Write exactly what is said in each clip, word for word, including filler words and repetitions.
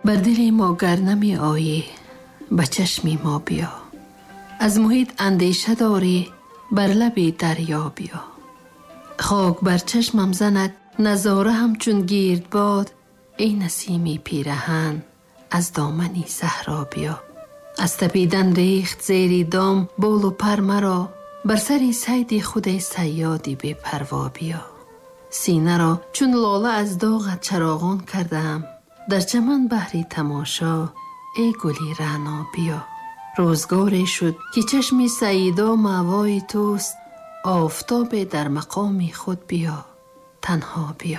بر دل ما گر نمی آیی به چشمی ما بیا. از محیط اندیشه داری بر لب دریا بیا. خاک بر چشمم زند نظاره همچون گیرد باد. ای نسیمی پیرهن از دامنی صحرا بیا. از تپیدن ریخت زیری دام بال و پر مرا. بر سری صید خود صیادی بی پروا بیا. سینه را چون لاله از داغت چراغان کردم. در چمن بحری تماشا ای گلی رعنا بیا. روزگاری شد که چشم سیدا مأوای توست. آفتاب در مقام خود بیا، تنها بیا.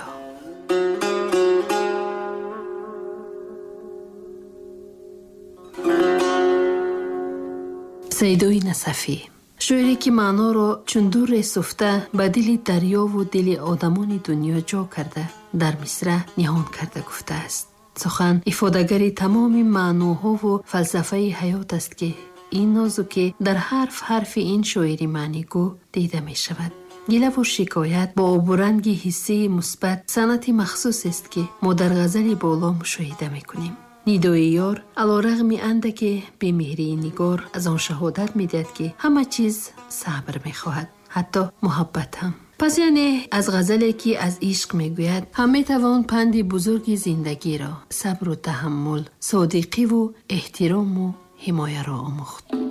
سیدای نصفی، شعری که معنا را چون دور سفته به دل دریا و دل آدمان دنیا جا کرده در مصرع نهان کرده گفته است. سخن افاده‌گر تمام معناها و فلسفه حیات است که این نازکی در حرف حرف این شاعری معنیگو دیده می شود. گله و شکایت با آبورنگی حسی مثبت سنت مخصوص است که ما در غزل بالا مشاهده می کنیم. نیدای یار علیرغم اندک بی‌مهری نگار از آن شهادت می دهد که همه چیز صبر می خواهد، حتی محبت هم. پس یعنی از غزلی که از عشق می گوید همه توان پند بزرگ زندگی را، صبر و تحمل، صادقی و احترام و حمایه را آموخت.